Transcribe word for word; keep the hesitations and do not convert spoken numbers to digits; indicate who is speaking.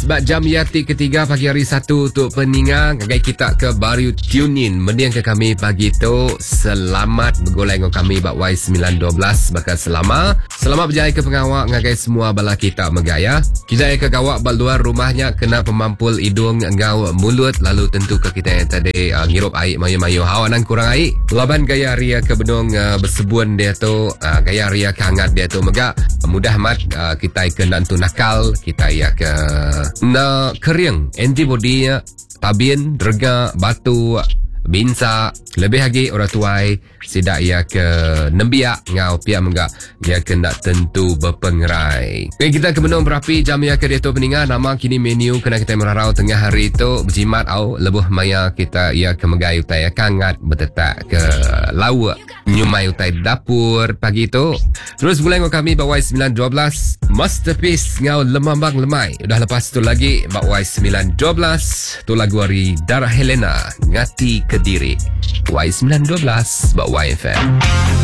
Speaker 1: Sebab jam yati ketiga pagi hari satu untuk peningan. Kagai kita ke baru tune in. Mendiang ke kami pagi tu. Selamat bergoleng dengan kami bak Y sembilan dua belas. Bakal selama. Selamat berjaya ke pengawak ngagai semua bala kita megaya. Kita ke gawak bal luar rumahnya kena pemampul hidung ngau mulut. Lalu tentu ke kita yang tadi uh, ngirup air mayu-mayu hawanan kurang air. Laban gaya ria ke benung uh, bersebun dia tu. Uh, gaya ria ke hangat dia tu megak. Mudah mat uh, kita ke nantu nakal. Kita ya ke na kering antibody tabin derga batu binsa lebih lagi orang tuai sidak ia ke nembiak ngau pia menggak ia kena tentu berpengerai. Okay, kita ke benung berapi jam ia ke dia tu peningan nama kini menu kena kita merarau tengah hari tu berjimat au lebuh maya kita ia ke megai utai kangat bertetak ke lawa nyumai utai dapur pagi tu. Terus mulai dengan kami bak Y sembilan dua belas Masterpiece ngau lemambang lemai. Udah lepas tu lagi bak Y sembilan dua belas tu lagu hari Darah Helena Ngati Kediri. Y sembilan dua belas bak Y F M.